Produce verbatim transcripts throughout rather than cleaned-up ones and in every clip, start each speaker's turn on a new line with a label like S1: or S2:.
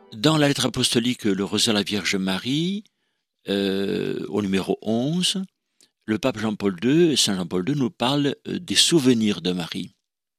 S1: Dans la lettre apostolique Le Rosaire à la Vierge Marie, euh, au numéro onze, le pape Jean-Paul deux, Saint Jean-Paul deux nous parle euh, des souvenirs de Marie.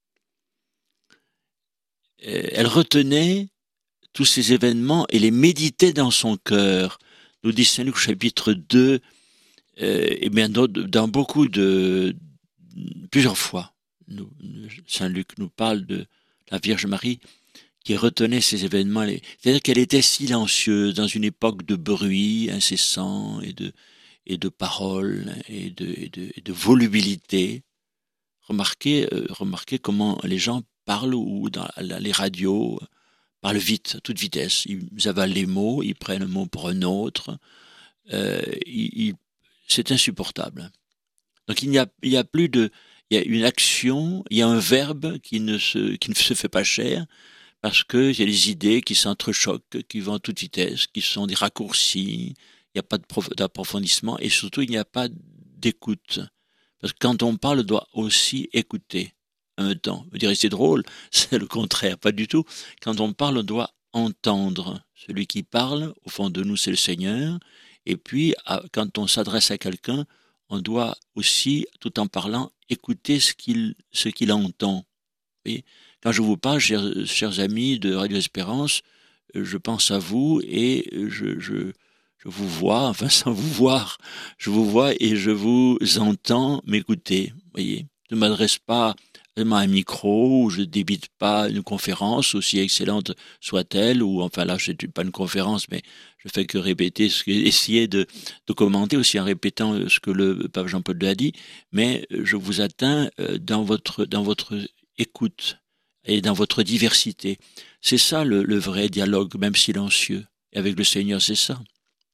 S1: Euh, elle retenait tous ces événements et les méditait dans son cœur. Nous dit Saint Luc chapitre deux, euh, et bien dans beaucoup de, plusieurs fois, nous, Saint Luc nous parle de la Vierge Marie qui retenait ces événements. C'est-à-dire qu'elle était silencieuse dans une époque de bruit incessant et de, et de paroles et de, et de, et de volubilité. Remarquez, euh, remarquez comment les gens parlent ou dans les radios parlent vite, à toute vitesse. Ils avalent les mots, ils prennent un mot pour un autre. Euh, ils, ils, c'est insupportable. Donc il n'y a, il y a plus de, il y a une action, il y a un verbe qui ne se, qui ne se fait pas cher, parce qu'il y a des idées qui s'entrechoquent, qui vont à toute vitesse, qui sont des raccourcis, il n'y a pas d'approfondissement, et surtout il n'y a pas d'écoute. Parce que quand on parle, on doit aussi écouter en même temps. Vous direz, c'est drôle, c'est le contraire, pas du tout. Quand on parle, on doit entendre. Celui qui parle, au fond de nous, c'est le Seigneur. Et puis, quand on s'adresse à quelqu'un, on doit aussi, tout en parlant, écouter ce qu'il, ce qu'il entend. Vous voyez ? Quand je vous parle, chers, chers amis de Radio Espérance, je pense à vous et je, je, je vous vois, enfin sans vous voir, je vous vois et je vous entends m'écouter. Vous voyez, je ne m'adresse pas à un micro, ou je ne débite pas une conférence, aussi excellente soit-elle, ou enfin là, je ne suis pas une conférence, mais je fais que répéter, ce que, essayer de, de commenter aussi en répétant ce que le pape Jean-Paul deux a dit, mais je vous atteins dans votre, dans votre écoute et dans votre diversité. C'est ça le, le vrai dialogue, même silencieux. Et avec le Seigneur, c'est ça.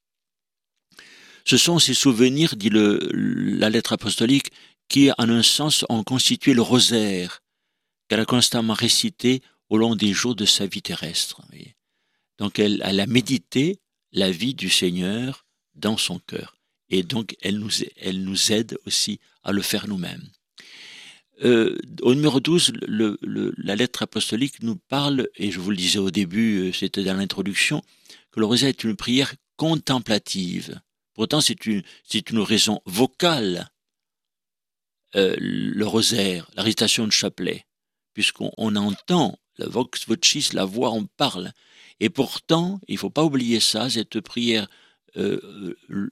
S1: Ce sont ces souvenirs, dit le, la lettre apostolique, qui, en un sens, ont constitué le rosaire qu'elle a constamment récité au long des jours de sa vie terrestre. Donc, elle, elle a médité la vie du Seigneur dans son cœur. Et donc, elle nous, elle nous aide aussi à le faire nous-mêmes. Euh, au numéro douze, le, le, la lettre apostolique nous parle, et je vous le disais au début, c'était dans l'introduction, que le rosaire est une prière contemplative. Pourtant, c'est une, c'est une raison vocale, euh, le rosaire, la récitation de chapelet, puisqu'on on entend la vox vocis, la voix, on parle. Et pourtant, il ne faut pas oublier ça, cette prière euh,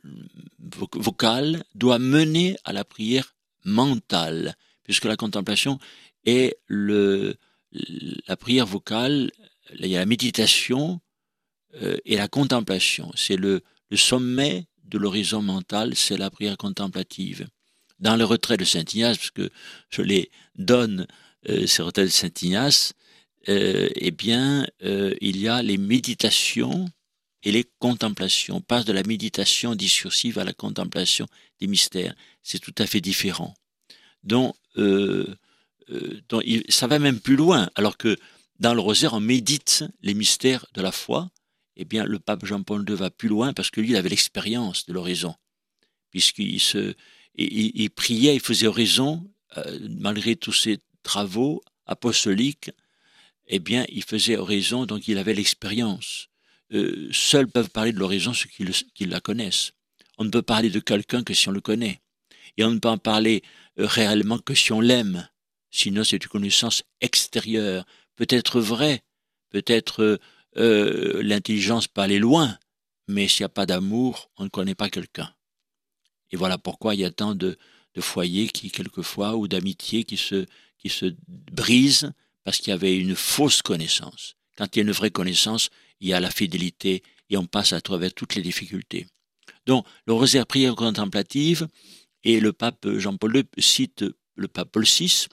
S1: vocale doit mener à la prière mentale, puisque la contemplation est le, la prière vocale, il y a la méditation euh, et la contemplation. C'est le, le sommet de l'horizon mental, c'est la prière contemplative. Dans le retrait de Saint Ignace, parce que je les donne, euh, ces retraits de Saint Ignace, euh, eh bien, euh, il y a les méditations et les contemplations. On passe de la méditation discursive à la contemplation des mystères. C'est tout à fait différent. Donc, euh, euh, donc, ça va même plus loin, alors que dans le rosaire, on médite les mystères de la foi. Eh bien, le pape Jean-Paul deux va plus loin parce que lui, il avait l'expérience de l'oraison, puisqu'il se, il, il priait, il faisait oraison, euh, malgré tous ses travaux apostoliques, eh bien, il faisait oraison, donc il avait l'expérience. Euh, seuls peuvent parler de l'oraison ceux qui, le, qui la connaissent. On ne peut parler de quelqu'un que si on le connaît. Et on ne peut en parler réellement que si on l'aime. Sinon, c'est une connaissance extérieure. Peut-être vraie, peut-être euh, l'intelligence peut aller loin, mais s'il n'y a pas d'amour, on ne connaît pas quelqu'un. Et voilà pourquoi il y a tant de, de foyers qui, quelquefois, ou d'amitiés qui se, qui se brisent parce qu'il y avait une fausse connaissance. Quand il y a une vraie connaissance, il y a la fidélité et on passe à travers toutes les difficultés. Donc, le rosaire prière contemplative, et le pape Jean-Paul deux cite le pape Paul six.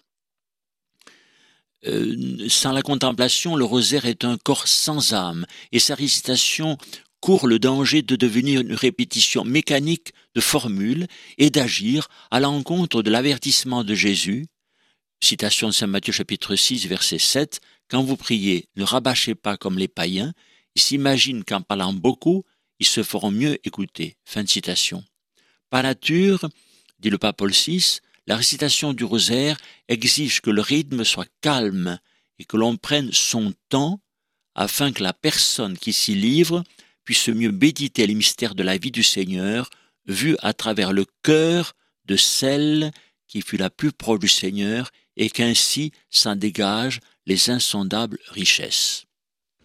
S1: Euh, sans la contemplation, le rosaire est un corps sans âme, et sa récitation court le danger de devenir une répétition mécanique de formules et d'agir à l'encontre de l'avertissement de Jésus. Citation de saint Matthieu chapitre six, verset sept. Quand vous priez, ne rabâchez pas comme les païens, ils s'imaginent qu'en parlant beaucoup, ils se feront mieux écouter. Fin de citation. Par nature, dit le pape Paul six, la récitation du rosaire exige que le rythme soit calme et que l'on prenne son temps afin que la personne qui s'y livre puisse mieux méditer les mystères de la vie du Seigneur, vus à travers le cœur de celle qui fut la plus proche du Seigneur, et qu'ainsi s'en dégagent les insondables richesses.